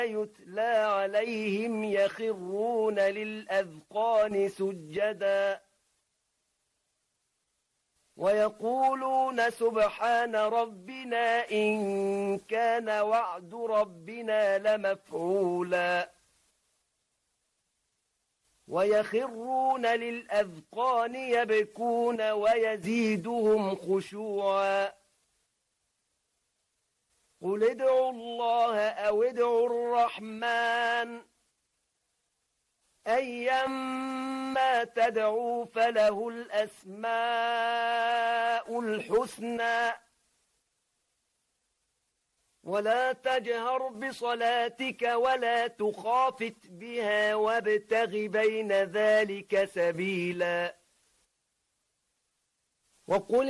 يتلى عليهم يخرون للأذقان سجدا ويقولون سبحان ربنا إن كان وعد ربنا لمفعولا ويخرون للأذقان يبكون ويزيدهم خشوعا قل ادعوا الله أو ادعوا الرحمن أيما تدعوا فله الأسماء الحسنى ولا تجهر بصلاتك ولا تخافت بها وابتغ بين ذلك سبيلا وقل